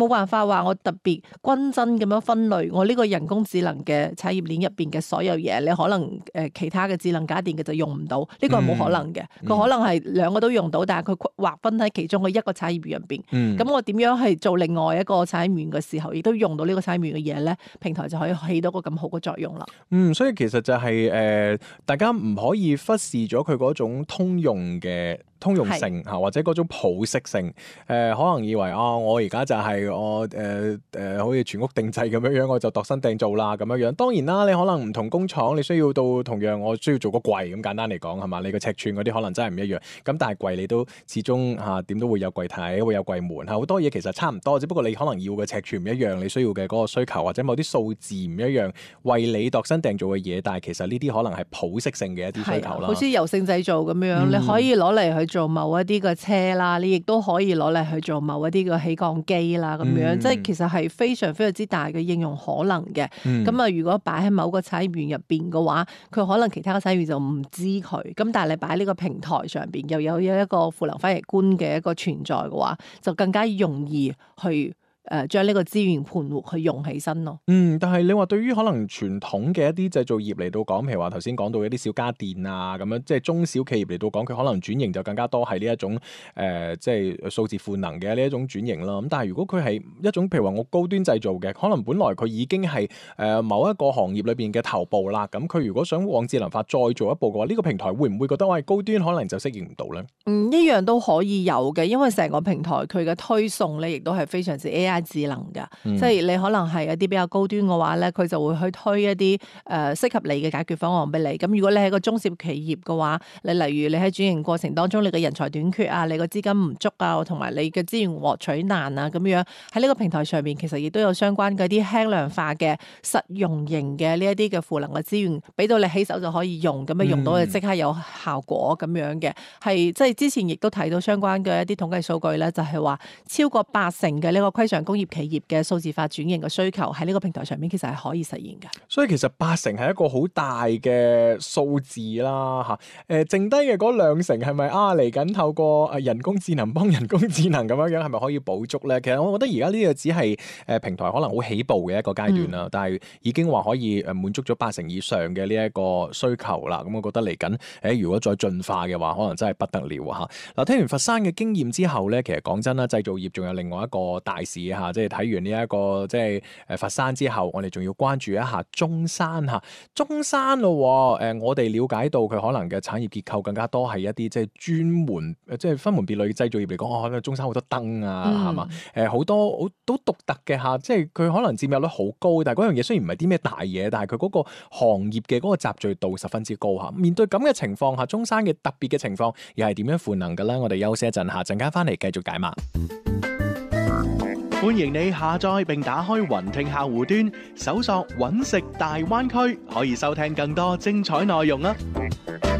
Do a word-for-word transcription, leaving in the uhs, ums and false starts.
冇辦法話我特別均真咁樣分類，我呢個人工智能嘅產業鏈入邊嘅所有嘢，你可能誒、呃、其他嘅智能家電嘅就用唔到，呢個係冇可能嘅。佢、嗯、可能係兩個都用到，但係佢劃分喺其中嘅一個產業鏈入邊。咁、嗯、我點樣係做另外一個產業鏈嘅時候，亦都用到呢個產業鏈嘅嘢咧？平台就可以起到個咁好嘅作用啦。 嗯，所以其實就係、是、誒、呃，大家唔可以忽視咗佢嗰種通用嘅。通用性嚇，或者嗰種普適性，誒、呃、可能以為啊、哦，我而家就係我誒誒、呃，好似全屋定製咁樣樣，我就度身訂造啦咁樣樣。當然啦，你可能唔同工廠，你需要到同樣，我需要做個櫃咁簡單嚟講係嘛？你個尺寸嗰啲可能真係唔一樣。咁但係櫃你都始終嚇點、啊、都會有櫃體，會有櫃門嚇，好多嘢其實差唔多，只不過你可能要嘅尺寸唔一樣，你需要嘅嗰個需求或者某啲數字唔一樣，為你度身訂造嘅嘢。但係其實呢啲可能係普適性嘅一啲需求啦。 好似柔性製造咁樣，嗯、你可以攞嚟去做某一啲嘅車啦，你亦都可以攞嚟去做某一啲嘅起降機啦，咁樣、嗯、即係其實係非常非常之大嘅應用可能嘅。咁啊、嗯，如果擺喺某個產業園入邊嘅話，佢可能其他嘅產業園就唔知佢。咁但係你擺喺呢個平台上邊，又有有一個賦能翻譯官嘅一個存在嘅話，就更加容易去。誒將呢個資源盤活去用起身咯。 嗯，但係你話對於可能傳統嘅一啲製造業嚟到講，譬如話頭先講到一啲小家電啊咁樣，即係中小企業嚟到講，佢可能轉型就更加多係呢一種誒、呃，即係數字賦能嘅呢一種轉型啦。咁但係如果佢係一種譬如話我高端製造嘅，可能本來佢已經係誒、呃、某一個行業裏邊嘅頭部啦。咁佢如果想往智能化再做一步嘅話，呢、這個平台會唔會覺得我係高端可能就適應唔到咧？ 嗯，一樣都可以有嘅，因為成個平台佢嘅推送咧，亦都係非常之 A I。智能㗎，嗯、即係你可能係一啲比較高端嘅話咧，佢就會去推一啲誒、呃、適合你嘅解決方案俾你。咁如果你係個中小企業嘅話，你例如你喺轉型過程當中，你嘅人才短缺啊，你個資金唔足啊，同埋你嘅資源獲取難啊，咁樣喺呢個平台上面，其實亦都有相關嘅啲輕量化嘅實用型嘅呢一啲嘅賦能嘅資源，俾到你起手就可以用，咁樣用到就即刻有效果咁樣嘅。係、嗯、即係之前亦都睇到相關嘅一啲統計數據咧，就係、是、話超過八成嘅呢個規上工業企業嘅數字化轉型嘅需求喺呢個平台上面，其實係可以實現嘅。 所以其實八成係一個好大嘅數字啦，吓、呃、誒，剩低嘅嗰兩成係咪啊嚟緊透過誒人工智能幫人工智能咁樣樣，係咪可以補足咧？其實我覺得而家呢個只係誒平台可能好起步嘅一個階段啦，嗯、但係已經話可以誒滿足咗八成以上嘅呢一個需求啦。咁我覺得嚟緊誒，如果再進化嘅話，可能真係不得了吓。嗱，聽完佛山嘅經驗之後咧，其實講真啦，製造業仲有另外一個大事吓，即係睇完呢、這、一個即係誒佛山之後，我哋仲要關注一下中山吓。中山咯，誒我哋了解到佢可能嘅產業結構更加多係一啲即係專門即係分門別類嘅製造業嚟講，可能中山好多燈啊，係嘛、嗯？誒好多好都獨特嘅吓，即係佢可能佔有率好高，但係嗰樣嘢雖然唔係啲咩大嘢，但係佢嗰個行業嘅嗰個集聚度十分之高吓。面對咁嘅情況下，中山嘅特別嘅情況又係點樣賦能嘅咧？我哋休息一陣下，陣間翻嚟繼續解碼。 歡迎你下載並打開雲聽客戶端，搜索揾食大灣區，可以收聽更多精彩內容啊！